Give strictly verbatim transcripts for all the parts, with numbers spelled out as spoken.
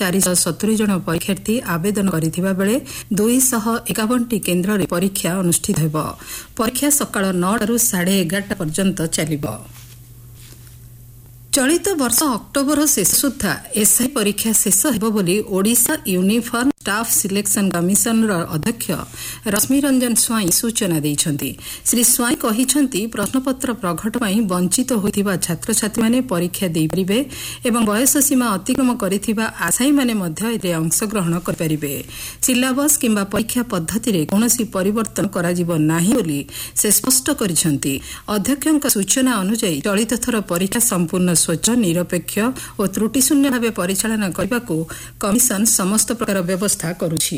ଚାରିଶହ ସତୁରି ଜଣ ପରୀକ୍ଷାର୍ଥୀ ଆବେଦନ କରିଥିବା ବେଳେ ଦୁଇଶହ ଏକାବନଟି କେନ୍ଦ୍ରରେ ପରୀକ୍ଷା ଅନୁଷ୍ଠିତ ହେବ। ପରୀକ୍ଷା ସକାଳ ନଅଟାରୁ ସାଢ଼େ ଏଗାରଟା ପର୍ଯ୍ୟନ୍ତ ଚାଲିବ। ଚଳିତ ବର୍ଷ ଅକ୍ଟୋବର ଶେଷ ସୁଦ୍ଧା ଏସ୍ଆଇ ପରୀକ୍ଷା ଶେଷ ହେବ ବୋଲି Odisha uniform staff selection commissioner ଅଧ୍ୟକ୍ଷ ରଶ୍ମି ରଞ୍ଜନ ସ୍ୱାଇଁ ସୂଚନା ଦେଇଛନ୍ତି। ଶ୍ରୀ ସ୍ୱାଇଁ କହିଛନ୍ତି ପ୍ରଶ୍ନପତ୍ର ପ୍ରଘଟ ପାଇଁ ବଞ୍ଚିତ ହୋଇଥିବା ଛାତ୍ରଛାତ୍ରୀମାନେ ପରୀକ୍ଷା ଦେଇପାରିବେ ଏବଂ ବୟସ ସୀମା ଅତିକ୍ରମ କରିଥିବା ଆଶାୟୀମାନେ ମଧ୍ୟ ଏଥିରେ ଅଂଶଗ୍ରହଣ କରିପାରିବେ। ସିଲାବସ୍ କିମ୍ବା ପରୀକ୍ଷା ପଦ୍ଧତିରେ କୌଣସି ପରିବର୍ତ୍ତନ କରାଯିବ ନାହିଁ ବୋଲି ସେ ସ୍ପଷ୍ଟ କରିଛନ୍ତି। ଅଧ୍ୟକ୍ଷଙ୍କ ସୂଚନା ଅନୁଯାୟୀ ଚଳିତ ଥର ପରୀକ୍ଷା ସମ୍ପୂର୍ଣ୍ଣ ସ୍ୱଚ୍ଛ, ନିରପେକ୍ଷ ଓ ତ୍ରୁଟିଶୂନ୍ୟ ଭାବେ ପରିଚାଳନା କରିବାକୁ କମିଶନ ସମସ୍ତ ପ୍ରକାର ବ୍ୟବସ୍ଥା କରୁଛି।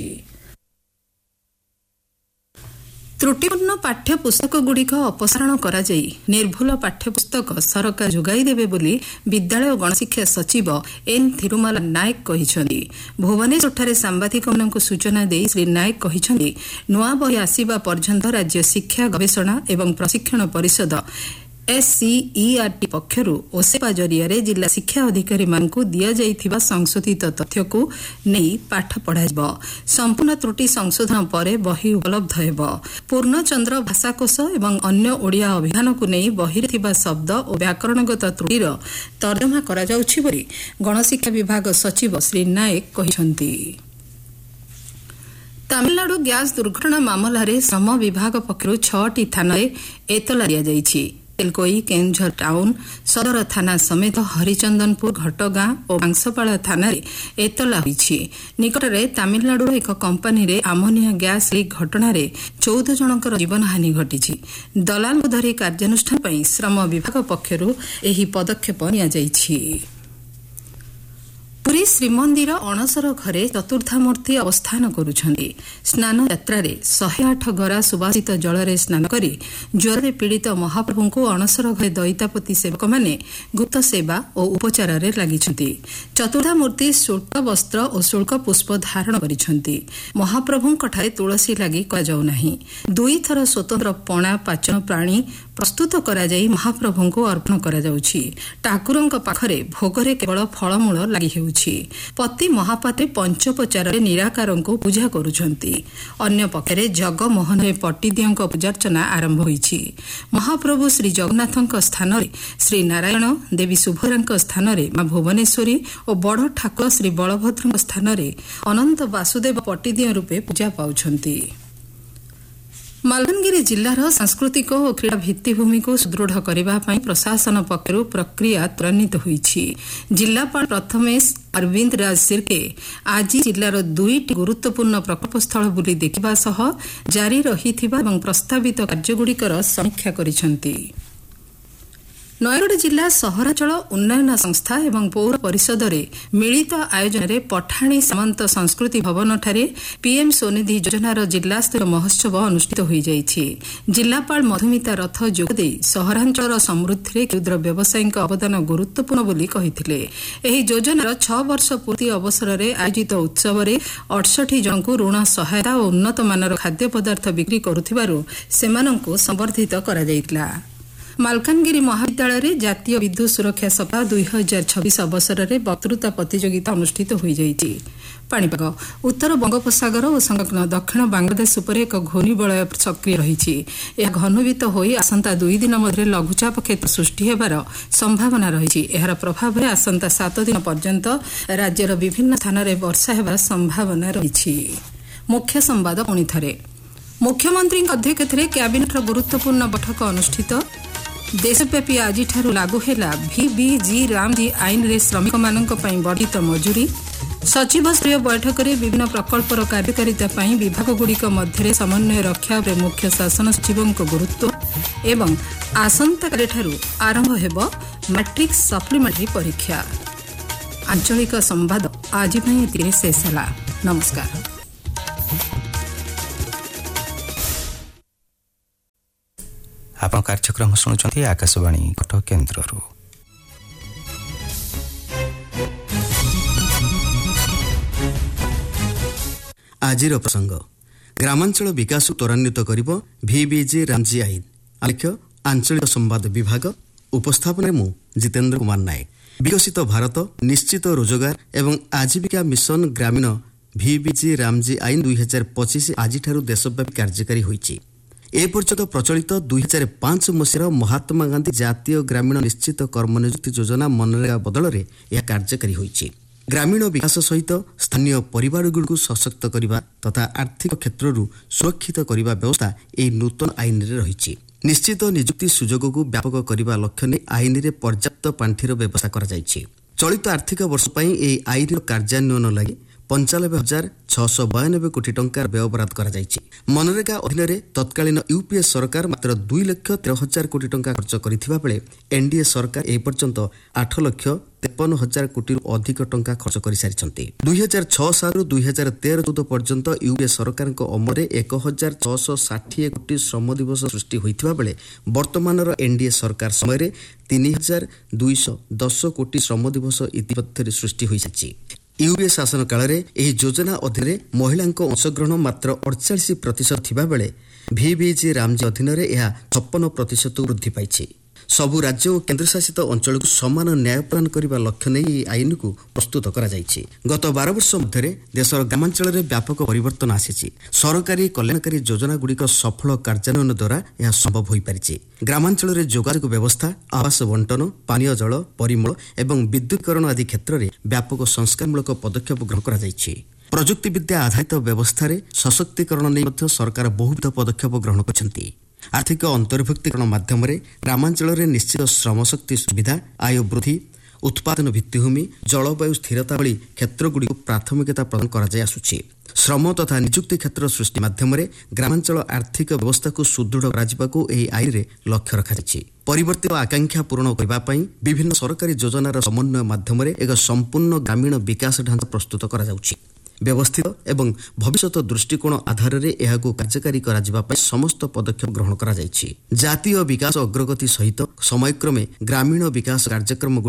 ତ୍ରୁଟିପୂର୍ଣ୍ଣ ପାଠ୍ୟପୁସ୍ତକଗୁଡ଼ିକ ଅପସାରଣ କରାଯାଇ ନିର୍ଭୁଲ ପାଠ୍ୟପୁସ୍ତକ ସରକାର ଯୋଗାଇ ଦେବେ ବୋଲି ବିଦ୍ୟାଳୟ ଓ ଗଣଶିକ୍ଷା ସଚିବ ଏନ୍ ଥିରୁମାଲା ନାୟକ କହିଛନ୍ତି। ଭୁବନେଶ୍ୱରଠାରେ ସାମ୍ବାଦିକମାନଙ୍କୁ ସୂଚନା ଦେଇ ଶ୍ରୀ ନାୟକ କହିଛନ୍ତି, ନୂଆ ବହି ଆସିବା ପର୍ଯ୍ୟନ୍ତ ରାଜ୍ୟ ଶିକ୍ଷା ଗବେଷଣା ଏବଂ ପ୍ରଶିକ୍ଷଣ ପରିଷଦ ଏସ୍ସିଇଆର୍ଟି ପକ୍ଷରୁ ଓସେପା ଜରିଆରେ ଜିଲ୍ଲା ଶିକ୍ଷା ଅଧିକାରୀମାନଙ୍କୁ ଦିଆଯାଇଥିବା ସଂଶୋଧିତ ତଥ୍ୟକୁ ନେଇ ପାଠ ପଢ଼ାଯିବ। ସମ୍ପୂର୍ଣ୍ଣ ତ୍ରୁଟି ସଂଶୋଧନ ପରେ ବହି ଉପଲବ୍ଧ ହେବ। ପୂର୍ଣ୍ଣଚନ୍ଦ୍ର ଭାଷାକୋଷ ଏବଂ ଅନ୍ୟ ଓଡ଼ିଆ ଅଭିଧାନକୁ ନେଇ ବହିରେ ଥିବା ଶବ୍ଦ ଓ ବ୍ୟାକରଣଗତ ତ୍ରୁଟିର ତର୍ଜମା କରାଯାଉଛି ବୋଲି ଗଣଶିକ୍ଷା ବିଭାଗ ସଚିବ ଶ୍ରୀ ନାୟକ କହିଛନ୍ତି। ତାମିଲନାଡୁ ଗ୍ୟାସ୍ ଦୁର୍ଘଟଣା ମାମଲାରେ ଶ୍ରମ ବିଭାଗ ପକ୍ଷରୁ ଛଅଟି ଥାନାରେ ଏତଲା ଦିଆଯାଇଛି। ତେଲକୋଇ, କେନ୍ଦୁଝର ଟାଉନ, ସଦର ଥାନା ସମେତ ହରିଚନ୍ଦନପୁର, ଘଟଗାଁ ଓ ବାଂଶପାଳ ଥାନାରେ ଏତଲା ହୋଇଛି। ନିକଟରେ ତାମିଲନାଡୁର ଏକ କମ୍ପାନୀରେ ଆମୋନିଆ ଗ୍ୟାସ୍ ଲିକ୍ ଘଟଣାରେ ଚଉଦ ଜଣଙ୍କର ଜୀବନହାନି ଘଟିଛି। ଦଲାଲଙ୍କୁ ଧରି କାର୍ଯ୍ୟାନୁଷ୍ଠାନ ପାଇଁ ଶ୍ରମ ବିଭାଗ ପକ୍ଷରୁ ଏହି ପଦକ୍ଷେପ ନିଆଯାଇଛି। ପୁରୀ ଶ୍ରୀମନ୍ଦିର ଅଣସର ଘରେ ଚତୁର୍ଦ୍ଧାମୂର୍ତ୍ତି ଅବସ୍ଥାନ କରୁଛନ୍ତି। ସ୍ନାନ ଯାତ୍ରାରେ ଶହେ ଆଠ ଗରା ସୁବାସିତ ଜଳରେ ସ୍ନାନ କରି ଜ୍ୱରରେ ପୀଡ଼ିତ ମହାପ୍ରଭୁଙ୍କୁ ଅଣସର ଘରେ ଦଇତାପତି ସେବକମାନେ ଗୁପ୍ତ ସେବା ଓ ଉପଚାରରେ ଲାଗିଛନ୍ତି। ଚତୁର୍ଦ୍ଧାମୂର୍ତ୍ତି ଶୁଳ୍କ ବସ୍ତ୍ର ଓ ଶୁଳ୍କ ପୁଷ୍ପ ଧାରଣ କରିଛନ୍ତି। ମହାପ୍ରଭୁଙ୍କଠାରେ ତୁଳସୀ ଲାଗି କରାଯାଉନାହିଁ। ଦୁଇଥର ସ୍ୱତନ୍ତ୍ର ପଣା ପାଚନ ପ୍ରାଣୀ ପ୍ରସ୍ତୁତ କରାଯାଇ ମହାପ୍ରଭୁଙ୍କୁ ଅର୍ପଣ କରାଯାଉଛି। ଠାକୁରଙ୍କ ପାଖରେ ଭୋଗରେ କେବଳ ଫଳମୂଳ ଲାଗି ହେଉଛି। ପତି ମହାପାତ୍ରେ ପଞ୍ଚୋପଚାରରେ ନିରାକାରଙ୍କୁ ପୂଜା କରୁଛନ୍ତି। ଅନ୍ୟପକ୍ଷରେ ଜଗମୋହନରେ ପଟ୍ଟିଦିଅଙ୍କ ପୂଜାର୍ଚ୍ଚନା ଆରମ୍ଭ ହୋଇଛି। ମହାପ୍ରଭୁ ଶ୍ରୀ ଜଗନ୍ନାଥଙ୍କ ସ୍ଥାନରେ ଶ୍ରୀ ନାରାୟଣ, ଦେବୀ ସୁଭଦ୍ରାଙ୍କ ସ୍ଥାନରେ ମା ଭୁବନେଶ୍ୱରୀ ଓ ବଡ଼ ଠାକୁର ଶ୍ରୀ ବଳଭଦ୍ରଙ୍କ ସ୍ଥାନରେ ଅନନ୍ତ ବାସୁଦେବ ପଟ୍ଟିଦିଅ ରୂପେ ପୂଜା ପାଉଛନ୍ତି। ମାଲକାନଗିରି ଜିଲ୍ଲାର ସାଂସ୍କୃତିକ ଓ କ୍ରୀଡ଼ା ଭିତ୍ତିଭୂମିକୁ ସୁଦୃଢ଼ କରିବା ପାଇଁ ପ୍ରଶାସନ ପକ୍ଷରୁ ପ୍ରକ୍ରିୟା ତ୍ୱରାନ୍ୱିତ ହୋଇଛି। ଜିଲ୍ଲାପାଳ ପ୍ରଥମେଶ ଅରବିନ୍ଦ ରାଜ ସିର୍କେ ଆଜି ଜିଲ୍ଲାର ଦୁଇଟି ଗୁରୁତ୍ୱପୂର୍ଣ୍ଣ ପ୍ରକଳ୍ପସ୍ଥଳ ବୁଲି ଦେଖିବା ସହ ଜାରି ରହିଥିବା ଏବଂ ପ୍ରସ୍ତାବିତ କାର୍ଯ୍ୟଗୁଡ଼ିକର ସମୀକ୍ଷା କରିଛନ୍ତି। ନୟାଗଡ଼ ଜିଲ୍ଲା ସହରାଞ୍ଚଳ ଉନ୍ନୟନ ସଂସ୍ଥା ଏବଂ ପୌର ପରିଷଦରେ ମିଳିତ ଆୟୋଜନରେ ପଠାଣି ସାମନ୍ତ ସଂସ୍କୃତି ଭବନଠାରେ ପିଏମ୍ ସ୍ୱନିଧି ଯୋଜନାର ଜିଲ୍ଲାସ୍ତରୀୟ ମହୋତ୍ସବ ଅନୁଷ୍ଠିତ ହୋଇଯାଇଛି। ଜିଲ୍ଲାପାଳ ମଧୁମିତା ରଥ ଯୋଗଦେଇ ସହରାଞ୍ଚଳର ସମୃଦ୍ଧିରେ କ୍ଷୁଦ୍ର ବ୍ୟବସାୟୀଙ୍କ ଅବଦାନ ଗୁରୁତ୍ୱପୂର୍ଣ୍ଣ ବୋଲି କହିଥିଲେ। ଏହି ଯୋଜନାର ଛଅ ବର୍ଷ ପୂର୍ତ୍ତି ଅବସରରେ ଆୟୋଜିତ ଉତ୍ସବରେ ଅଠଷଠି ଜଣଙ୍କୁ ଋଣ ସହାୟତା ଓ ଉନ୍ନତମାନର ଖାଦ୍ୟ ପଦାର୍ଥ ବିକ୍ରି କରୁଥିବାରୁ ସେମାନଙ୍କୁ ସମ୍ବର୍ଦ୍ଧିତ କରାଯାଇଥିଲା। ମାଲକାନଗିରି ମହାବିଦ୍ୟାଳୟରେ ଜାତୀୟ ବିଦ୍ୟୁତ୍ ସୁରକ୍ଷା ସପ୍ତାହ ଦୁଇ ହଜାର ଛବିଶ ଅବସରରେ ବକ୍ତୃତା ପ୍ରତିଯୋଗିତା ଅନୁଷ୍ଠିତ ହୋଇଯାଇଛି। ପାଣିପାଗ ଉତ୍ତର ବଙ୍ଗୋପସାଗର ଓ ସଂଲଗ୍ନ ଦକ୍ଷିଣ ବାଂଲାଦେଶ ଉପରେ ଏକ ଘୂର୍ଣ୍ଣିବଳୟ ସକ୍ରିୟ ରହିଛି। ଏହା ଘନୀଭୂତ ହୋଇ ଆସନ୍ତା ଦୁଇ ଦିନ ମଧ୍ୟରେ ଲଘୁଚାପ କ୍ଷେତ୍ର ସୃଷ୍ଟି ହେବାର ସମ୍ଭାବନା ରହିଛି। ଏହାର ପ୍ରଭାବରେ ଆସନ୍ତା ସାତ ଦିନ ପର୍ଯ୍ୟନ୍ତ ରାଜ୍ୟର ବିଭିନ୍ନ ସ୍ଥାନରେ ବର୍ଷା ହେବାର ସମ୍ଭାବନା ରହିଛି। ମୁଖ୍ୟ ସମ୍ବାଦ ପୁଣି ଥରେ। ମୁଖ୍ୟମନ୍ତ୍ରୀଙ୍କ ଅଧ୍ୟକ୍ଷତାରେ କ୍ୟାବିନେଟ୍ର ଗୁରୁତ୍ୱପୂର୍ଣ୍ଣ ବୈଠକ ଅନୁଷ୍ଠିତ। ଦେଶବ୍ୟାପୀ ଆଜିଠାରୁ ଲାଗୁ ହେଲା ଭିବିଜି ରାମଜୀ ଆଇନରେ ଶ୍ରମିକମାନଙ୍କ ପାଇଁ ବର୍ଦ୍ଧିତ ମଜୁରୀ। ସଚିବସ୍ତରୀୟ ବୈଠକରେ ବିଭିନ୍ନ ପ୍ରକଳ୍ପର କାର୍ଯ୍ୟକାରିତା ପାଇଁ ବିଭାଗଗୁଡ଼ିକ ମଧ୍ୟରେ ସମନ୍ୱୟ ରକ୍ଷା ଉପରେ ମୁଖ୍ୟ ଶାସନ ସଚିବଙ୍କ ଗୁରୁତ୍ୱ ଏବଂ ଆସନ୍ତାକାଲିଠାରୁ ଆରମ୍ଭ ହେବ ମାଟ୍ରିକ୍ ସପ୍ଲିମେଣ୍ଟାରୀ ପରୀକ୍ଷା। ଆଞ୍ଚଳିକ ସମ୍ବାଦ ଆଜି ପାଇଁ ଏତିକିରେ ଶେଷ ହେଲା। ନମସ୍କାର। ଆପଣ କାର୍ଯ୍ୟକ୍ରମ ଶୁଣୁଛନ୍ତି ଆକାଶବାଣୀ କଟକ କେନ୍ଦ୍ରରୁ। ଆଜିର ପ୍ରସଙ୍ଗ ଗ୍ରାମାଞ୍ଚଳ ବିକାଶ ତ୍ୱରାନ୍ୱିତ କରିବ ଭିବିଜି ରାମଜୀ ଆଇନ। ଆଲେଖ୍ୟ ଆଞ୍ଚଳିକ ସମ୍ବାଦ ବିଭାଗ। ଉପସ୍ଥାପନରେ ମୁଁ ଜିତେନ୍ଦ୍ର କୁମାର ନାୟକ। ବିକଶିତ ଭାରତ ନିଶ୍ଚିତ ରୋଜଗାର ଏବଂ ଆଜୀବିକା ମିଶନ ଗ୍ରାମୀଣ ଭିବିଜି ରାମଜି ଆଇନ ଦୁଇ ହଜାର ପଚିଶ ଆଜିଠାରୁ ଦେଶବ୍ୟାପୀ କାର୍ଯ୍ୟକାରୀ ହୋଇଛି। ଏପର୍ଯ୍ୟନ୍ତ ପ୍ରଚଳିତ ଦୁଇ ହଜାର ପାଞ୍ଚ ମସିହାର ମହାତ୍ମା ଗାନ୍ଧୀ ଜାତୀୟ ଗ୍ରାମୀଣ ନିଶ୍ଚିତ କର୍ମନିଯୁକ୍ତି ଯୋଜନା ମନରେଗା ବଦଳରେ ଏହା କାର୍ଯ୍ୟକାରୀ ହୋଇଛି। ଗ୍ରାମୀଣ ବିକାଶ ସହିତ ସ୍ଥାନୀୟ ପରିବାରଗୁଡ଼ିକୁ ସଶକ୍ତ କରିବା ତଥା ଆର୍ଥିକ କ୍ଷେତ୍ରରୁ ସୁରକ୍ଷିତ କରିବା ବ୍ୟବସ୍ଥା ଏହି ନୂତନ ଆଇନରେ ରହିଛି। ନିଶ୍ଚିତ ନିଯୁକ୍ତି ସୁଯୋଗକୁ ବ୍ୟାପକ କରିବା ଲକ୍ଷ୍ୟ ନେଇ ଆଇନରେ ପର୍ଯ୍ୟାପ୍ତ ପାଣ୍ଠିର ବ୍ୟବସ୍ଥା କରାଯାଇଛି। ଚଳିତ ଆର୍ଥିକ ବର୍ଷ ପାଇଁ ଏହି ଆଇନର କାର୍ଯ୍ୟାନ୍ୱୟନ ଲାଗି ପଞ୍ଚାନବେ ହଜାର ଛଅଶହ ବୟାନବେ କୋଟି ଟଙ୍କାର ବ୍ୟୟବରାଦ କରାଯାଇଛି। ମନରେଗା ଅଧୀନରେ ତତ୍କାଳୀନ ୟୁପିଏ ସରକାର ମାତ୍ର ଦୁଇ ଲକ୍ଷ ତେର ହଜାର କୋଟି ଟଙ୍କା ଖର୍ଚ୍ଚ କରିଥିବା ବେଳେ ଏନ୍ଡିଏ ସରକାର ଏ ପର୍ଯ୍ୟନ୍ତ ଆଠ ଲକ୍ଷ ତେପନ ହଜାର କୋଟିରୁ ଅଧିକ ଟଙ୍କା ଖର୍ଚ୍ଚ କରିସାରିଛନ୍ତି। ଦୁଇ ହଜାର ଛଅ ସାଲରୁ ଦୁଇ ହଜାର ତେର ଚଉଦ ପର୍ଯ୍ୟନ୍ତ ୟୁପିଏ ସରକାରଙ୍କ ଅମଳରେ ଏକ ହଜାର ଛଅଶହ ଷାଠିଏ କୋଟି ଶ୍ରମ ଦିବସ ସୃଷ୍ଟି ହୋଇଥିବା ବେଳେ ବର୍ତ୍ତମାନର ଏନ୍ଡିଏ ସରକାର ସମୟରେ ତିନି ହଜାର ଦୁଇଶହ ଦଶ କୋଟି ଶ୍ରମ ଦିବସ ଇତିମଧ୍ୟରେ ସୃଷ୍ଟି ହୋଇସାରିଛି। ୟୁପିଏ ଶାସନ କାଳରେ ଏହି ଯୋଜନା ଅଧୀନରେ ମହିଳାଙ୍କ ଅଂଶଗ୍ରହଣ ମାତ୍ର ଅଠଚାଳିଶ ପ୍ରତିଶତ ଥିବାବେଳେ ଭିବିଜି ରାମଜି ଅଧୀନରେ ଏହା ଛପନ ପ୍ରତିଶତ ବୃଦ୍ଧି ପାଇଛି। ସବୁ ରାଜ୍ୟ ଓ କେନ୍ଦ୍ରଶାସିତ ଅଞ୍ଚଳକୁ ସମାନ ନ୍ୟାୟ ପ୍ରଦାନ କରିବା ଲକ୍ଷ୍ୟ ନେଇ ଏହି ଆଇନକୁ ପ୍ରସ୍ତୁତ କରାଯାଇଛି। ଗତ ବାର ବର୍ଷ ମଧ୍ୟରେ ଦେଶର ଗ୍ରାମାଞ୍ଚଳରେ ବ୍ୟାପକ ପରିବର୍ତ୍ତନ ଆସିଛି। ସରକାରୀ କଲ୍ୟାଣକାରୀ ଯୋଜନାଗୁଡ଼ିକ ସଫଳ କାର୍ଯ୍ୟାନ୍ୱୟନ ଦ୍ୱାରା ଏହା ସମ୍ଭବ ହୋଇପାରିଛି। ଗ୍ରାମାଞ୍ଚଳରେ ଯୋଗାଯୋଗ ବ୍ୟବସ୍ଥା, ଆବାସ ବଣ୍ଟନ, ପାନୀୟ ଜଳ, ପରିମଳ ଏବଂ ବିଦ୍ୟୁତୀକରଣ ଆଦି କ୍ଷେତ୍ରରେ ବ୍ୟାପକ ସଂସ୍କାରମୂଳକ ପଦକ୍ଷେପ ଗ୍ରହଣ କରାଯାଇଛି। ପ୍ରଯୁକ୍ତିବିଦ୍ୟା ଆଧାରିତ ବ୍ୟବସ୍ଥାରେ ସଶକ୍ତିକରଣ ନେଇ ମଧ୍ୟ ସରକାର ବହୁବିଧ ପଦକ୍ଷେପ ଗ୍ରହଣ କରିଛନ୍ତି। ଆର୍ଥିକ ଅନ୍ତର୍ଭୁକ୍ତିକରଣ ମାଧ୍ୟମରେ ଗ୍ରାମାଞ୍ଚଳରେ ନିଶ୍ଚିତ ଶ୍ରମଶକ୍ତି ସୁବିଧା, ଆୟ ବୃଦ୍ଧି, ଉତ୍ପାଦନ ଭିତ୍ତିଭୂମି, ଜଳବାୟୁ ସ୍ଥିରତା ଭଳି କ୍ଷେତ୍ରଗୁଡ଼ିକୁ ପ୍ରାଥମିକତା ପ୍ରଦାନ କରାଯାଇ ଆସୁଛି। ଶ୍ରମ ତଥା ନିଯୁକ୍ତି କ୍ଷେତ୍ର ସୃଷ୍ଟି ମାଧ୍ୟମରେ ଗ୍ରାମାଞ୍ଚଳ ଆର୍ଥିକ ବ୍ୟବସ୍ଥାକୁ ସୁଦୃଢ଼ କରାଯିବାକୁ ଏହି ଆଇନରେ ଲକ୍ଷ୍ୟ ରଖାଯାଇଛି। ପରିବର୍ତ୍ତିତ ଆକାଂକ୍ଷା ପୂରଣ କରିବା ପାଇଁ ବିଭିନ୍ନ ସରକାରୀ ଯୋଜନାର ସମନ୍ୱୟ ମାଧ୍ୟମରେ ଏକ ସମ୍ପୂର୍ଣ୍ଣ ଗ୍ରାମୀଣ ବିକାଶ ଢାଞ୍ଚା ପ୍ରସ୍ତୁତ କରାଯାଉଛି। ବ୍ୟବସ୍ଥିତ ଏବଂ ଭବିଷ୍ୟତ ଦୃଷ୍ଟିକୋଣ ଆଧାରରେ ଏହାକୁ କାର୍ଯ୍ୟକାରୀ କରାଯିବା ପାଇଁ ସମସ୍ତ ପଦକ୍ଷେପ ଗ୍ରହଣ କରାଯାଇଛି। ଜାତୀୟ ବିକାଶ ଅଗ୍ରଗତି ସହିତ ସମୟକ୍ରମେ ଗ୍ରାମୀଣ ବିକାଶ କାର୍ଯ୍ୟକ୍ରମ